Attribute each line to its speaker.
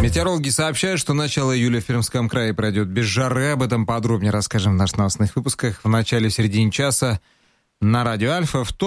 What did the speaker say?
Speaker 1: Метеорологи сообщают, что начало июля в Пермском крае пройдет без жары. Об этом подробнее расскажем в наших новостных выпусках в начале-середине часа на радио Альфа.